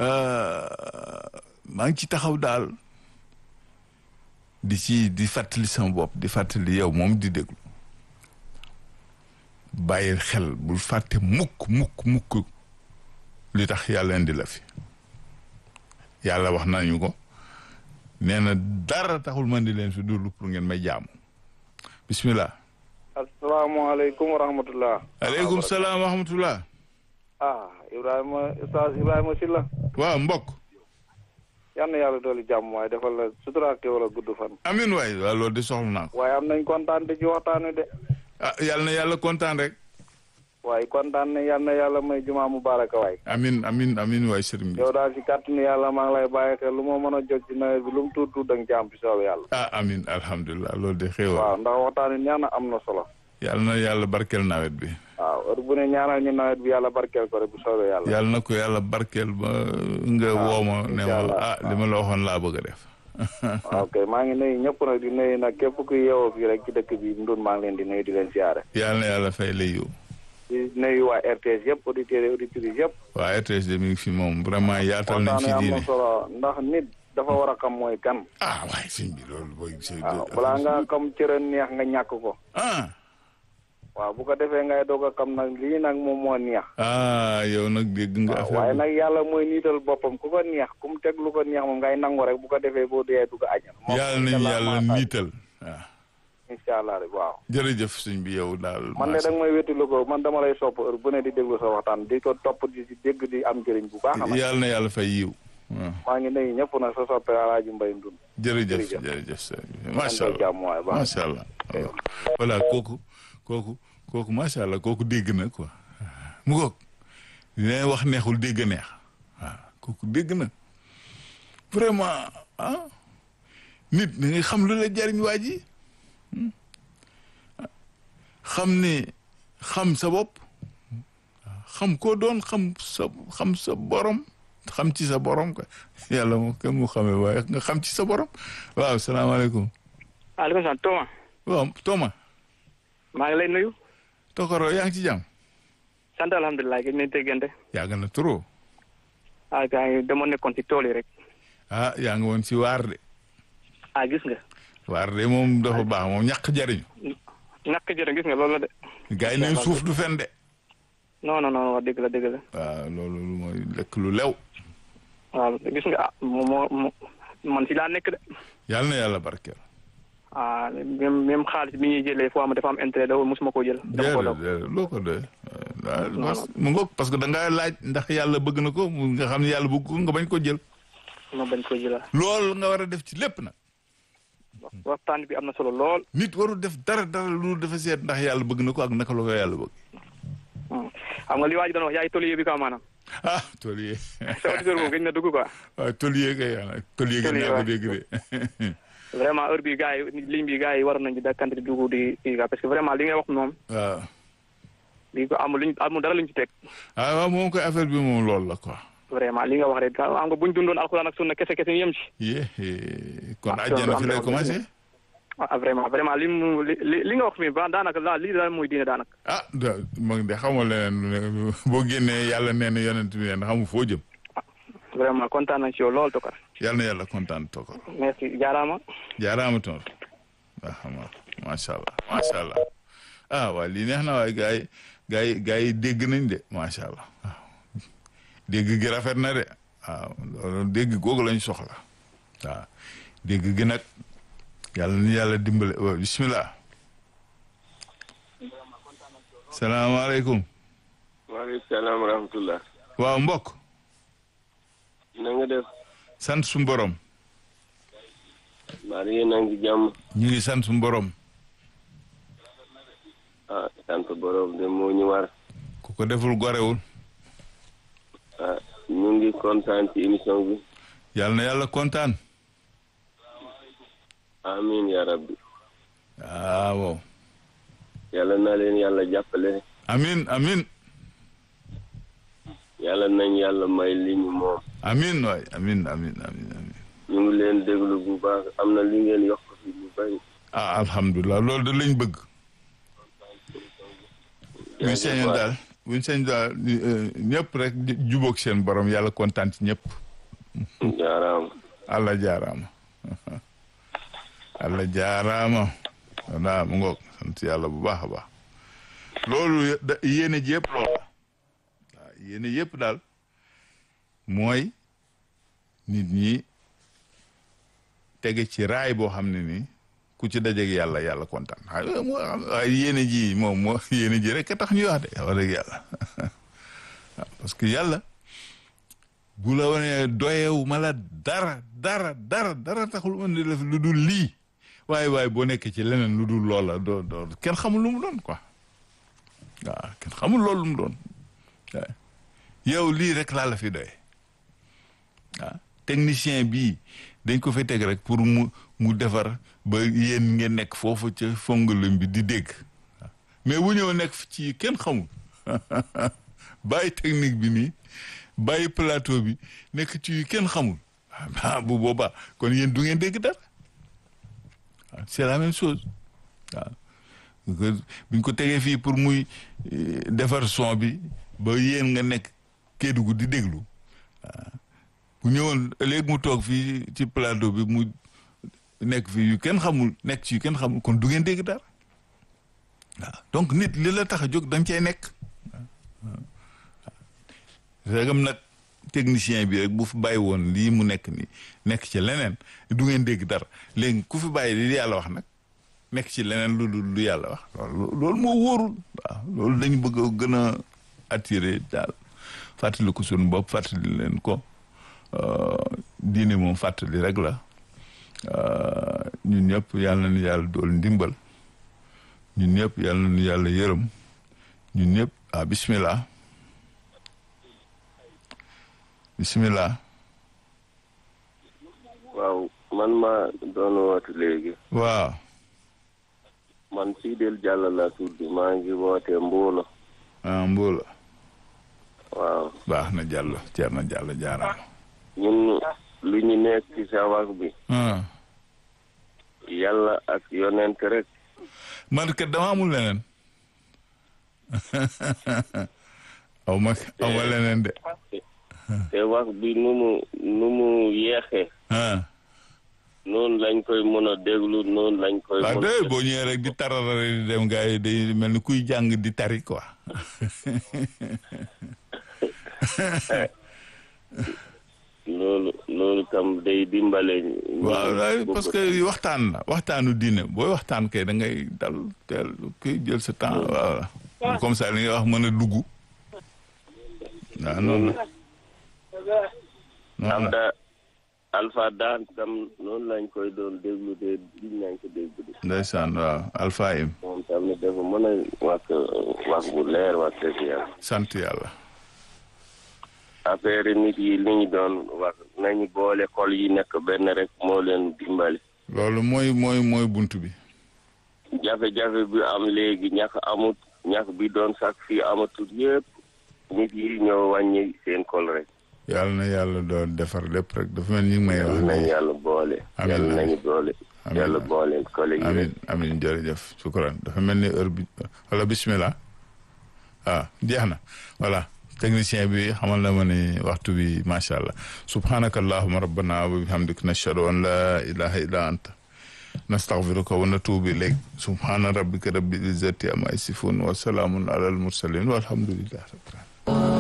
maa ngi ci taxaw daal di fàttali sama bopp di fàttali yow moom di déglu bàyyil xel bul fàtte mukk li tax yàlla indi la fi yàlla wax nañu ko nee na dara taxul ma indi leen fi dul pour ngeen may jaamu bismillah. asalaamaaleykum wa rahmatullah. aleykum salaam wa rahmatullah. Oustaz Ibrahima Sylla. waaw mbokk. yal na yàlla dooli jàmm waaye defal la sutura ak wala gudd fan. amiin waay waaw loolu de soxla naa ko. waaye am nañ kontaan ci waxtaan wi de. yal na yàlla kontaan rek. waaye kontaan ne yal na yàlla may jumaa mubaaraka waay. amiin waay sëriñ bi. yow daal ci kàttanu yàlla maa ngi lay bàyyi xel lu ma mën a jot ci nawet bi lu mu tuut da nga ci am ci soobee yàlla. amiin alhamdulilah loolu de xéewal. waaw ndax waxtaan wi ñaan am na solo. yal na yàlla barkeel nawet bi. waaw heure bu ne ñaanal ñu nawet bi yàlla barkeel ko rek bu soobee yàlla. yàlla na ko yàlla barkeel ba nga wooma ne ma li ma la waxoon laa bëgg a def. ok maa ngi nuyu ñëpp nag di nuyu nag képp ku yeewoo fii rek ci dëkk bi Ndun maa ngi leen di nuyu di leen siyaare. yàlla na yàlla fay lay yow. di nuyu waa RTS yëpp auditeurs et auditrices yëpp. waa RTS de mi ngi fi moom vraiment yaatal nañ ci diine. am na solo ndax nit dafa war a xam mooy kan. waaye sëñ bi loolu booy. waaw balaa nga xam cëra neex nga ñàkk ko. waaw bu ko defee ngay doog a xam nag lii nag moom moo neex. yow nag dégg nga affaire waaye nag yàlla mooy niital boppam ku ko neex ku mu teg lu ko neex moom ngay nangu rek bu ko defee boo dee dugg àjjana. yàlla nañu yàlla niital waaw. incha allah rek waaw. jërëjëf sëñ bi yow daal. man de danga may wéttilu ko man dama lay sopp heure bu ne di déglu sa waxtaan di ko topp di dégg di am njëriñ bu baax. yàlla na yàlla fay yiw. maa ngi nuyu ñëpp nag sa soppe Alaaji Mbay Ndun. jërëjëf sëñ bi macha allah voilà kooku macha allah kooku dégg na quoi mu ngoog dina wax neexul dégg neex waaw kooku dégg na vraiment nit da nga xam lu la jariñ waa ji xam sa bopp xam koo doon xam sa borom xam ci sa borom quoi yàlla moom kenn mu xamee waaye nga xam ci sa borom waaw salaamaaleykum. waaleykum salaam Thomas. waaw Thomas. maa ngi lay nuyu. Tokoro yaa ngi ci jàmm. sant alhamdulilah gëj nañu déggante. yàgg na trop. gars yi dama nekkoon ci tool yi rek. yaa ngi woon ci waar de. gis nga. waar de moom dafa baax moom ñàkk jariñu. ñàkk jariñ gis nga loolu la de. gars yi neen suuf du fen de. non wax dëgg la. waaw loolu mooy lekk lu lew. waaw gis nga man ci laa nekk de. yàlla na yàlla barkeel. même xaalis bi ñuy jëlee foo xam dafa am intérêt da mosuma koo jël. dama ko déedéet loo ko doy. mu ngoog parce que da ngaa laaj ndax yàlla bëgg na ko nga xam ne yàlla bëgg ko nga bañ ko jël. ma bañ ko jël. loolu nga war a def ci lépp nag. waxtaan bi am na solo lool. nit warul def dara lu dafa seet ndax yàlla bëgg na ko ak naka la ko yàlla bëgg. xam nga li waa ji doon wax yaay tolier bi quoi maanaam. tolier. sa auditeur boobu gëj na dugg quoi. waaw tolier kay tolier gën naa ko dégg de. vraiment heure bi gars yi ligne bi gars yi war nañu dakkante di dugg di parce que vraiment li ngay wax moom. waaw. li ko amul dara luñ ci teg. waaw moom koy affaire bi moom loolu la quoi. vraiment li nga wax rek xam nga buñ dundoon alxuraan ak sunna kese ñu yem ci. kon àjjana fi lay commencé. vraiment li nga wax mi ba daanaka lii daal mooy diine daanaka. moom de xamoo leneen boo génnee yàlla nee na yonent bi nee xamu foo jëm. vraiment kontaan nañ ci yow lool Tokar. yàlla na yàlla kontaan Tokar. merci jaaraama. jaaraama Tor. macha allah waaw lii neex na waaye gars yi dégg nañ de macha allah waaw dégg gi rafet na de waaw loolu dégg googu lañ soxla waaw dégg gi nag yàlla ni yàlla dimbale waaw bismillah. salaamaaleykum. waaleykum salaam wa rahmatullah. waaw mbokk. na nga def. sant su borom. maa ngi nangi jàmm. ñu ngi sant su borom. sant borom de moo ñu war. ku ko deful gorewul. ñu ngi kontaan ci émission bi. yàlla na yàlla kontaan. amiin yaa rabbi. waaw. yàlla na leen yàlla jàppale. amiin. yàlla nañ yàlla may li ñu moom. amiin waay amiin. ñu ngi leen déglu bu baax am na li ngeen yokk fi lu bari. alhamdulilah loolu da lañ bëgg. muy seeñu daal buñ sañ daal ñëpp rek jubóog seen borom yàlla kontaan ci ñëpp. jaaraama. Allah jaaraama. Allah jaaraama. voilà mu ngoog sant yàlla bu baax a baax. loolu yéene ji yëpp loolu la waaw yéene yëpp daal mooy nit ñi tege ci raay boo xam ne ni ku ci dajeeg yàlla yàlla kontaan waaye yéene ji moom moo yéene ji rek a tax ñuy wax de wax dëgg yàlla waaw parce que yàlla bu la wane doyewu ma la dara taxul mën di def lu dul lii waaye boo nekkee ci leneen lu dul loola doo kenn xamul lu mu doon quoi waaw kenn xamul loolu lu mu doon yow lii rek laa la fi doye waaw technicien bii dañ ko fay teg rek pour mu defar ba yéen ngeen nekk foofu ca fongalam bi di dégg mais bu ñëw nekk ci kenn xamul bàyyi technique bi nii bàyyi plateau bi nekk ci kenn xamul bu boobaa kon yéen du ngeen dégg dara c'est la même chose waaw buñ ko tegee fii pour muy defar son bi ba yéen nga nekk Kédougou di déglu bu ñëwoon léegi mu toog fii ci plateau bi mu nekk fii yu kenn xamul nekk ci yu kenn xamul kon du ngeen dégg dara waaw donc nit li la tax a jóg dañ cay nekk regam nag technicien bi rek bu fi bàyyi woon lii mu nekk ni nekk ci leneen du ngeen dégg dara léegi ku fi bàyyi li yàlla wax nag nekk ci leneen lu yàlla wax loolu moo wóorul waaw loolu dañu bëgg a gën a attirer daal fàttali ko suñu bopp fàttali leen ko diine moom fàttali rek la ñun ñëpp yàlla na yàlla dool ndimbal ñun ñëpp yàlla na yàlla yërëm ñun ñëpp bismillah waaw man maa doon woote léegi. waaw. man Fidel Diallo laa tudd maa ngi woote Mbuulo. Mbuulo. waaw. baax na Diallo Thierno Diallo jaaraama. ñun lu ñu nekk ci sa wax bi. yàlla ak yonent rek. man kat dama amul leneen. aw ma leneen de. te wax bi nu mu yeexee. noonu lañ koy mën a déglu noonu lañ koy. waaw de boo ñëwee rek di tararare di dem gars yi day mel ni kuy jàng di tari quoi. loolu tam day dimbale. waaw parce que waxtaanu diine booy waxtaan kay da ngay dal teel kuy jël sa temps waaw comme ça li nga wax mën a dugg. waaw noonu la. am da Alpha daan tam noonu lañ koy doon déglu de liñ nañ ko déglu. ndeysaan waaw Alpha im. moom tamit dafa mën a wax bu leer wax dëgg yàlla. sant yàlla. affaire nit yi li ñu doon wax nañu boole xol yi nekk benn rek moo leen dimbali. loolu mooy buntu bi. jafe-jafe bi am léegi ñax bi doon sax fii amatul yëpp nit yi ñoo wàññi seen xol rek. yàlla na yàlla doon defar lépp rek dafa mel ni may wax. nañu yàlla boole. yàlla nañu boole. yàlla boole collègue yi. amiin jërëjëf shukran dafa mel ni heure bi wala bismillah jeex na voilà. technicien bi xamal na ma ni waxtu bi macha allah subhanaka allahumma rabbana wa bihamdika nashhadu an la ilaha illa anta nastaghfiruka wa natubu ilayk subhana rabbika rabbil izzati amma yasifun wa salamun ala al mursalin walhamdulillahi rabbil alamin